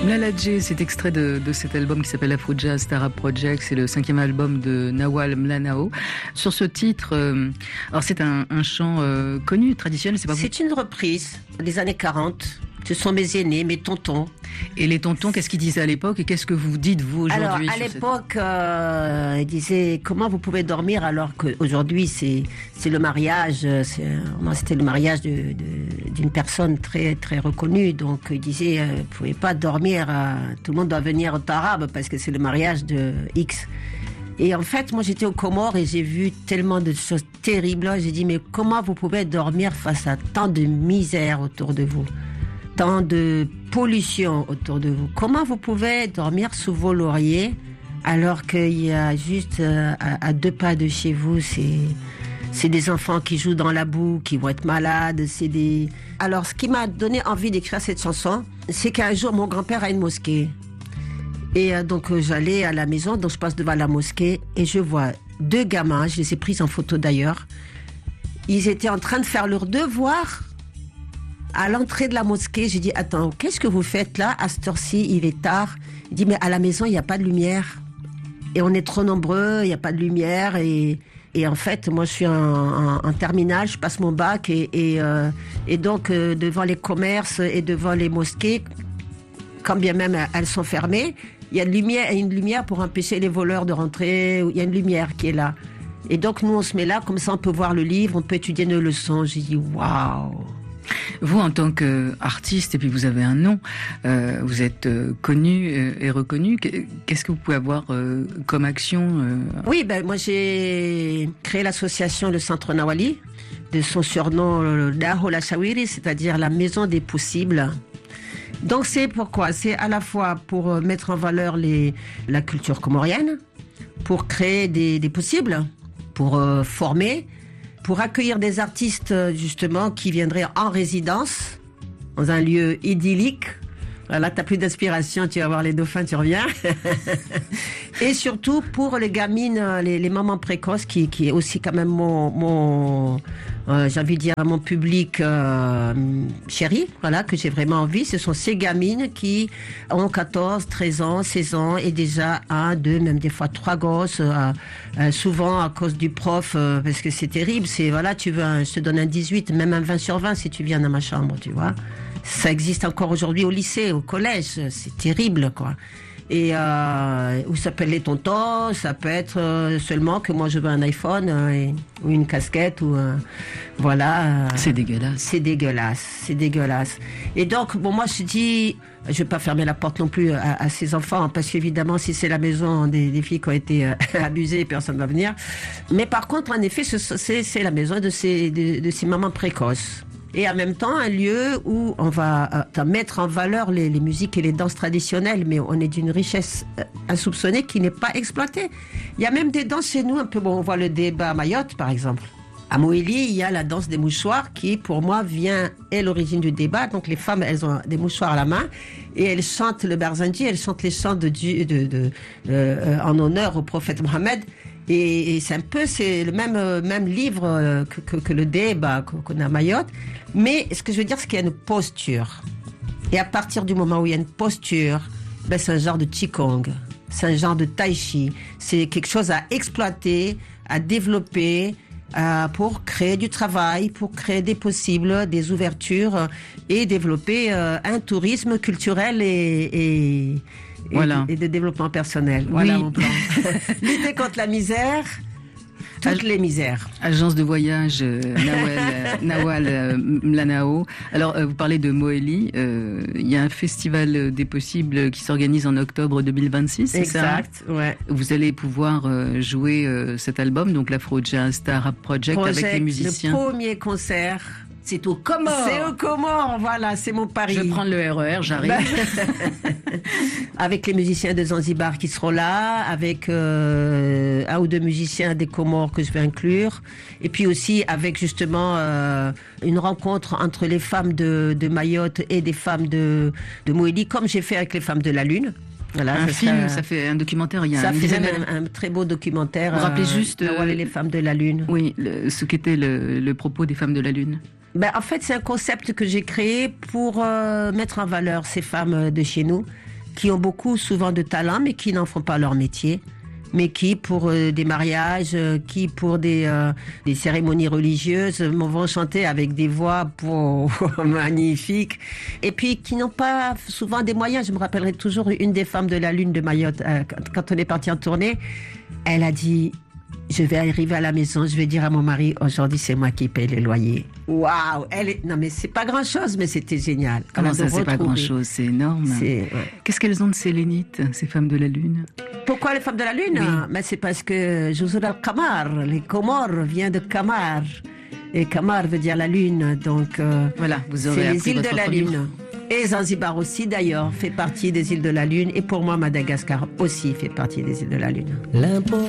Mlaladje, c'est extrait de cet album qui s'appelle Afro Jazz Tarab Project. C'est le 5e album de Nawal Mlanao. Sur ce titre, alors c'est un chant connu, traditionnel, c'est pas vous? C'est une reprise des années 40. Ce sont mes aînés, mes tontons. Et les tontons, qu'est-ce qu'ils disaient à l'époque et qu'est-ce que vous dites vous aujourd'hui? Alors, à l'époque, ils disaient comment vous pouvez dormir alors qu'aujourd'hui c'est le mariage. Moi, c'était le mariage d'une personne très très reconnue. Donc, ils disaient vous pouvez pas dormir. Tout le monde doit venir au Tarab parce que c'est le mariage de X. Et en fait, moi, j'étais aux Comores et j'ai vu tellement de choses terribles. J'ai dit mais comment vous pouvez dormir face à tant de misère autour de vous? Tant de pollution autour de vous. Comment vous pouvez dormir sous vos lauriers alors qu'il y a juste à 2 pas de chez vous, c'est des enfants qui jouent dans la boue, qui vont être malades. Alors, ce qui m'a donné envie d'écrire cette chanson, c'est qu'un jour, mon grand-père a une mosquée. Et donc, j'allais à la maison, donc je passe devant la mosquée et je vois 2 gamins, je les ai pris en photo d'ailleurs. Ils étaient en train de faire leur devoir. À l'entrée de la mosquée, j'ai dit, attends, qu'est-ce que vous faites là? À cette heure-ci, il est tard. Il dit, mais à la maison, il n'y a pas de lumière. Et on est trop nombreux, il n'y a pas de lumière. Et en fait, moi, je suis en terminale, je passe mon bac. Et donc, devant les commerces et devant les mosquées, quand bien même elles sont fermées, il y a une lumière pour empêcher les voleurs de rentrer. Il y a une lumière qui est là. Et donc, nous, on se met là, comme ça, on peut voir le livre, on peut étudier nos leçons. J'ai dit, waouh! Vous, en tant qu'artiste, et puis vous avez un nom, vous êtes connu et reconnu. Qu'est-ce que vous pouvez avoir comme action Oui, moi j'ai créé l'association Le Centre Nawali, de son surnom Dahola Shawiri, c'est-à-dire la maison des possibles. Donc c'est pourquoi? C'est à la fois pour mettre en valeur la culture comorienne, pour créer des possibles, pour former, pour accueillir des artistes justement qui viendraient en résidence dans un lieu idyllique. Là, t'as plus d'inspiration, tu vas voir les dauphins, tu reviens. Et surtout pour les gamines, les mamans précoces, qui est aussi quand même mon j'ai envie de dire mon public chéri, voilà, que j'ai vraiment envie. Ce sont ces gamines qui ont 14, 13 ans, 16 ans et déjà 1, 2, même des fois 3 gosses, souvent à cause du prof, parce que c'est terrible. C'est voilà, je te donne un 18, même un 20 sur 20 si tu viens dans ma chambre, tu vois. Ça existe encore aujourd'hui au lycée, au collège, c'est terrible, quoi. Et ou ça peut être les tontons, ça peut être seulement que moi je veux un iPhone ou une casquette ou voilà. C'est dégueulasse. C'est dégueulasse. Et donc bon, moi je dis, je vais pas fermer la porte non plus à ces enfants, parce qu'évidemment si c'est la maison des filles qui ont été abusées, personne ne va venir. Mais par contre en effet c'est la maison de ces mamans précoces. Et en même temps, un lieu où on va mettre en valeur les musiques et les danses traditionnelles, mais on est d'une richesse insoupçonnée qui n'est pas exploitée. Il y a même des danses chez nous, un peu, on voit le débat à Mayotte, par exemple. À Moélie, il y a la danse des mouchoirs qui, pour moi, est l'origine du débat. Donc, les femmes, elles ont des mouchoirs à la main et elles chantent le Barzanji, elles chantent les chants en honneur au prophète Mohammed. Et c'est le même livre que le débat qu'on a à Mayotte. Mais ce que je veux dire, c'est qu'il y a une posture. Et à partir du moment où il y a une posture, c'est un genre de Qigong, c'est un genre de Tai Chi. C'est quelque chose à exploiter, à développer, pour créer du travail, pour créer des possibles, des ouvertures et développer un tourisme culturel et de développement personnel. Voilà mon plan. Lutter contre la misère, toutes les misères. Agence de voyage Nawal Mlanao. Alors, vous parlez de Moélie. Il y a un festival des possibles qui s'organise en octobre 2026, c'est ça? Exact, ouais. Vous allez pouvoir jouer cet album, donc l'Afro Jazz Tarab Project, avec les musiciens. Le premier concert. C'est aux Comores, voilà, c'est mon pari. Je vais prendre le RER, j'arrive. Avec les musiciens de Zanzibar qui seront là, avec un ou 2 musiciens des Comores que je vais inclure, et puis aussi avec justement une rencontre entre les femmes de Mayotte et des femmes de Moélie, comme j'ai fait avec les femmes de la Lune. Voilà, ça fait un documentaire. Ça fait un très beau documentaire. Vous rappelez juste les femmes de la Lune. Oui, ce qu'était le propos des femmes de la Lune. En fait, c'est un concept que j'ai créé pour mettre en valeur ces femmes de chez nous. qui ont beaucoup souvent de talent, mais qui n'en font pas leur métier. Mais qui, pour des mariages, qui pour des cérémonies religieuses, vont chanter avec des voix magnifiques. Et puis, qui n'ont pas souvent des moyens. Je me rappellerai toujours une des femmes de la Lune de Mayotte, quand on est parti en tournée, elle a dit... Je vais arriver à la maison, je vais dire à mon mari, aujourd'hui c'est moi qui paye le loyer. Waouh, non mais c'est pas grand chose, mais c'était génial. Comment ça, c'est pas grand chose, c'est énorme. Ouais. Qu'est-ce qu'elles ont de sélénite, ces femmes de la Lune? Pourquoi les femmes de la Lune? Oui. Mais c'est parce que Juzur al-Qamar, les Comores vient de Qamar. Et Qamar veut dire la Lune, donc voilà, vous aurez appris c'est les îles de la livre. Lune. Et Zanzibar aussi d'ailleurs fait partie des îles de la Lune. Et pour moi, Madagascar aussi fait partie des îles de la Lune.